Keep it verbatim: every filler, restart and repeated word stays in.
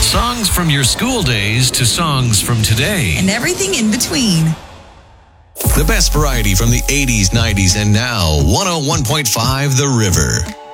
Songs from your school days to songs from today. And everything in between. The best variety from the eighties, nineties, and now one oh one point five The River.